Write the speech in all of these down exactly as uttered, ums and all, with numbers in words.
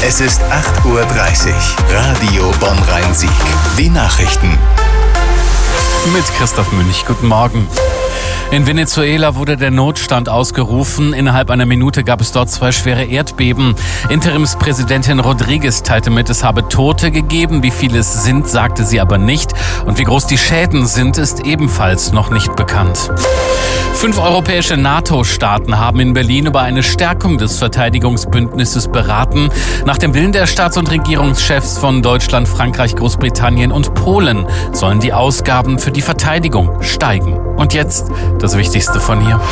Es ist acht Uhr dreißig. Radio Bonn-Rhein-Sieg. Die Nachrichten. Mit Christoph Münch. Guten Morgen. In Venezuela wurde der Notstand ausgerufen. Innerhalb einer Minute gab es dort zwei schwere Erdbeben. Interimspräsidentin Rodriguez teilte mit, es habe Tote gegeben. Wie viele es sind, sagte sie aber nicht. Und wie groß die Schäden sind, ist ebenfalls noch nicht bekannt. Fünf europäische NATO-Staaten haben in Berlin über eine Stärkung des Verteidigungsbündnisses beraten. Nach dem Willen der Staats- und Regierungschefs von Deutschland, Frankreich, Großbritannien und Polen sollen die Ausgaben für die Verteidigung steigen. Und jetzt das Wichtigste von hier.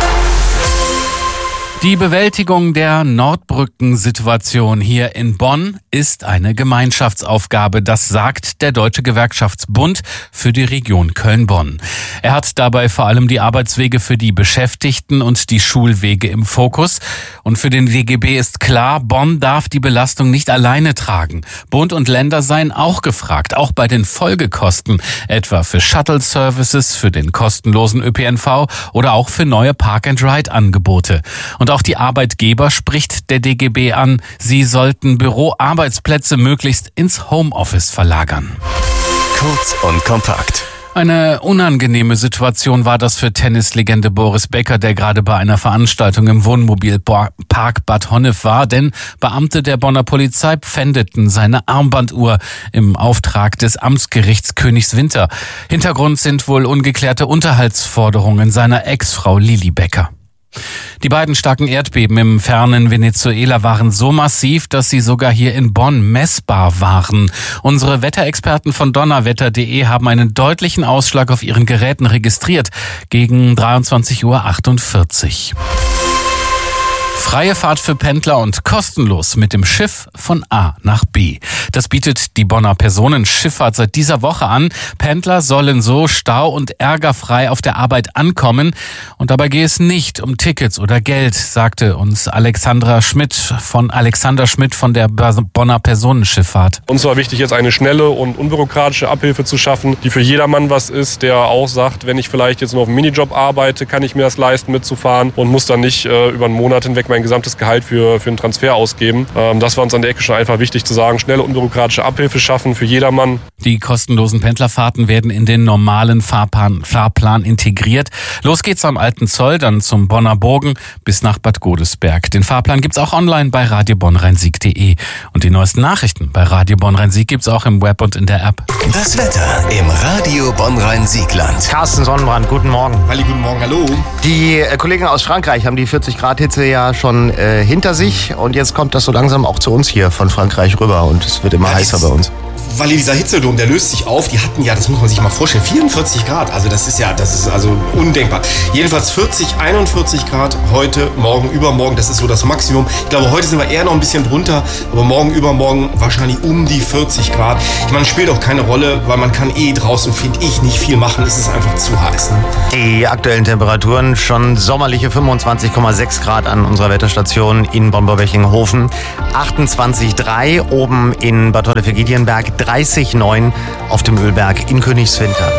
Die Bewältigung der Nordbrücken-Situation hier in Bonn ist eine Gemeinschaftsaufgabe. Das sagt der Deutsche Gewerkschaftsbund für die Region Köln-Bonn. Er hat dabei vor allem die Arbeitswege für die Beschäftigten und die Schulwege im Fokus. Und für den D G B ist klar, Bonn darf die Belastung nicht alleine tragen. Bund und Länder seien auch gefragt, auch bei den Folgekosten, etwa für Shuttle-Services, für den kostenlosen Ö P N V oder auch für neue Park-and-Ride-Angebote. Und auch die Arbeitgeber spricht der D G B an, sie sollten Büroarbeitsplätze möglichst ins Homeoffice verlagern. Kurz und kompakt. Eine unangenehme Situation war das für Tennislegende Boris Becker, der gerade bei einer Veranstaltung im Wohnmobilpark Bad Honnef war, denn Beamte der Bonner Polizei pfändeten seine Armbanduhr im Auftrag des Amtsgerichts Königswinter. Hintergrund sind wohl ungeklärte Unterhaltsforderungen seiner Ex-Frau Lili Becker. Die beiden starken Erdbeben im fernen Venezuela waren so massiv, dass sie sogar hier in Bonn messbar waren. Unsere Wetterexperten von donnerwetter punkt de haben einen deutlichen Ausschlag auf ihren Geräten registriert gegen dreiundzwanzig Uhr achtundvierzig. Freie Fahrt für Pendler und kostenlos mit dem Schiff von A nach B. Das bietet die Bonner Personenschifffahrt seit dieser Woche an. Pendler sollen so stau- und ärgerfrei auf der Arbeit ankommen. Und dabei gehe es nicht um Tickets oder Geld, sagte uns Alexandra Schmidt von Alexander Schmidt von der Bonner Personenschifffahrt. Uns war wichtig, jetzt eine schnelle und unbürokratische Abhilfe zu schaffen, die für jedermann was ist, der auch sagt, wenn ich vielleicht jetzt noch auf einem Minijob arbeite, kann ich mir das leisten mitzufahren und muss dann nicht äh, über einen Monat hinweg mein gesamtes Gehalt für, für einen Transfer ausgeben. Ähm, das war uns an der Ecke schon einfach wichtig zu sagen. Schnelle unbürokratische Abhilfe schaffen für jedermann. Die kostenlosen Pendlerfahrten werden in den normalen Fahrplan, Fahrplan integriert. Los geht's am Alten Zoll, dann zum Bonner Bogen bis nach Bad Godesberg. Den Fahrplan gibt's auch online bei radio bonn rhein sieg punkt de. Und die neuesten Nachrichten bei Radio Bonn-Rhein-Sieg gibt's auch im Web und in der App. Das Wetter im Radio Bonn-Rhein-Siegland. Carsten Sonnenbrand, guten Morgen. Halli, guten Morgen, hallo. Die äh, Kollegen aus Frankreich haben die vierzig Grad Hitze ja schon äh, hinter sich und jetzt kommt das so langsam auch zu uns hier von Frankreich rüber und es wird immer ja, heißer bei uns. Weil dieser Hitzedom, der löst sich auf. Die hatten ja, das muss man sich mal vorstellen, vierundvierzig Grad. Also das ist ja, das ist also undenkbar. Jedenfalls vierzig, einundvierzig Grad heute, morgen, übermorgen. Das ist so das Maximum. Ich glaube, heute sind wir eher noch ein bisschen drunter, aber morgen, übermorgen wahrscheinlich um die vierzig Grad. Ich meine, spielt auch keine Rolle, weil man kann eh draußen, finde ich, nicht viel machen. Es ist einfach zu heiß. Ne? Die aktuellen Temperaturen schon sommerliche fünfundzwanzig Komma sechs Grad an unserer Wetterstation in Bonn-Borwechingenhofen. achtundzwanzig Komma drei oben in Bad Honnef-Giedienberg. dreißig Komma neun auf dem Ölberg in Königswinter.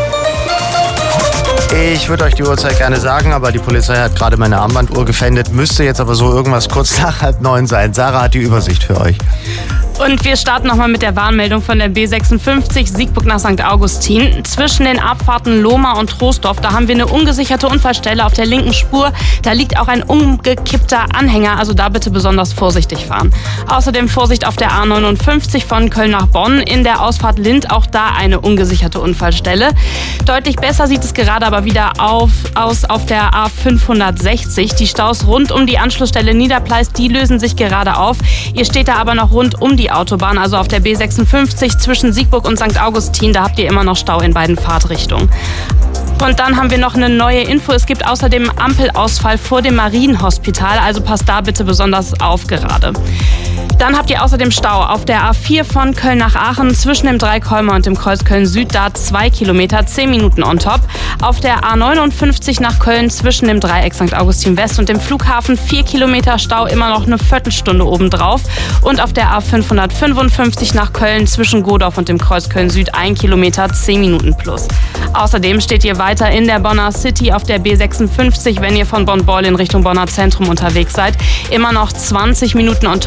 Ich würde euch die Uhrzeit gerne sagen, aber die Polizei hat gerade meine Armbanduhr gefändet. Müsste jetzt aber so irgendwas kurz nach halb neun sein. Sarah hat die Übersicht für euch. Und wir starten nochmal mit der Warnmeldung von der B sechsundfünfzig Siegburg nach Sankt Augustin. Zwischen den Abfahrten Lohmar und Troisdorf, da haben wir eine ungesicherte Unfallstelle auf der linken Spur. Da liegt auch ein umgekippter Anhänger, also da bitte besonders vorsichtig fahren. Außerdem Vorsicht auf der A neunundfünfzig von Köln nach Bonn. In der Ausfahrt Lind auch da eine ungesicherte Unfallstelle. Deutlich besser sieht es gerade aber wieder auf, aus auf der A fünfhundertsechzig. Die Staus rund um die Anschlussstelle Niederpleis, die lösen sich gerade auf. Ihr steht da aber noch rund um die Autobahn, also auf der B sechsundfünfzig zwischen Siegburg und Sankt Augustin. Da habt ihr immer noch Stau in beiden Fahrtrichtungen. Und dann haben wir noch eine neue Info. Es gibt außerdem Ampelausfall vor dem Marienhospital, also passt da bitte besonders auf gerade. Dann habt ihr außerdem Stau auf der A vier von Köln nach Aachen zwischen dem Dreikolmer und dem Kreuz Köln-Süd, da zwei Kilometer, zehn Minuten on top. Auf der A neunundfünfzig nach Köln zwischen dem Dreieck Sankt Augustin West und dem Flughafen vier Kilometer Stau, immer noch eine Viertelstunde obendrauf. Und auf der A fünfhundertfünfundfünfzig nach Köln zwischen Godorf und dem Kreuz Köln-Süd ein Kilometer, zehn Minuten plus. Außerdem steht ihr weiter in der Bonner City auf der B sechsundfünfzig, wenn ihr von Bonn-Boll in Richtung Bonner Zentrum unterwegs seid. Immer noch zwanzig Minuten on top, zwei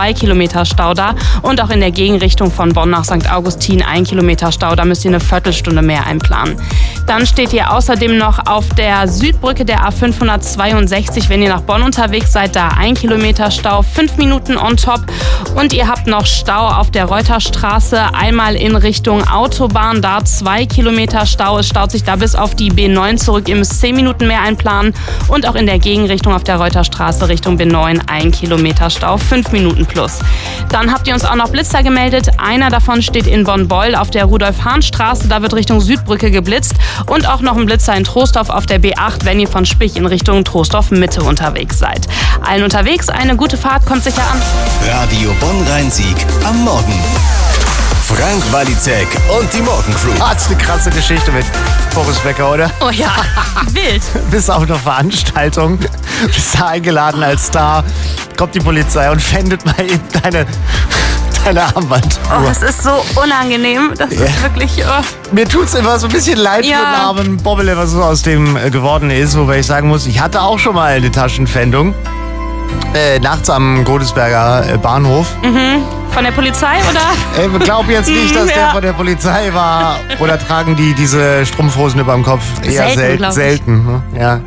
zwei Kilometer Stau da. Und auch in der Gegenrichtung von Bonn nach Sankt Augustin ein Kilometer Stau. Da müsst ihr eine Viertelstunde mehr einplanen. Dann steht ihr außerdem noch auf der Südbrücke der A fünfhundertzweiundsechzig, wenn ihr nach Bonn unterwegs seid, da ein Kilometer Stau, fünf Minuten on top. Und ihr habt noch Stau auf der Reuterstraße, einmal in Richtung Autobahn, da zwei Kilometer Stau. Es staut sich da bis auf die B neun zurück, ihr müsst zehn Minuten mehr einplanen. Und auch in der Gegenrichtung auf der Reuterstraße Richtung B neun ein Kilometer Stau, fünf Minuten plus. Dann habt ihr uns auch noch Blitzer gemeldet. Einer davon steht in Bonn-Beul auf der Rudolf-Hahn-Straße, da wird Richtung Südbrücke geblitzt. Und auch noch ein Blitzer in Troisdorf auf der B acht, wenn ihr von Spich in Richtung Troisdorf-Mitte unterwegs seid. Allen unterwegs eine gute Fahrt, kommt sicher an. Radio Bonn-Rhein-Sieg am Morgen. Frank Walizek und die Morgencrew. Das ist eine krasse Geschichte mit Boris Becker, oder? Oh ja, wild. Bist auf einer Veranstaltung, bist da eingeladen als Star, kommt die Polizei und fändet mal eben deine, deine Armbanduhr. Oh, das ist so unangenehm. Das Ja. ist wirklich... Oh. Mir tut's immer so ein bisschen leid Ja. für den armen Bobbele, was so aus dem äh, geworden ist, wobei ich sagen muss, ich hatte auch schon mal eine Taschenpfändung. Äh, nachts am Godesberger äh, Bahnhof. Mhm. Von der Polizei, oder? Ich glaube jetzt nicht, dass Ja. der von der Polizei war. Oder tragen die diese Strumpfhosen über dem Kopf? Eher Selten, sel glaub ich. selten. Ne? Ja.